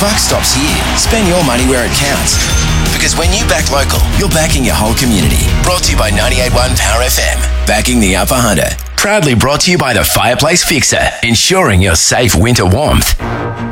buck stops here. Spend your money where it counts. Because when you back local, you're backing your whole community. Brought to you by 98.1 Power FM. Backing the Upper Hunter. Proudly brought to you by the Fireplace Fixer. Ensuring your safe winter warmth.